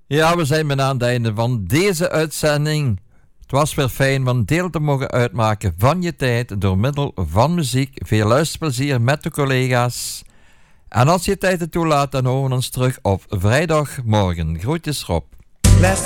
Ja, we zijn bijna aan het einde van deze uitzending. Het was weer fijn van deel te mogen uitmaken van je tijd door middel van muziek. Veel luisterplezier met de collega's. En als je tijd het toelaat, dan horen we ons terug op vrijdagmorgen. Groetjes Rob.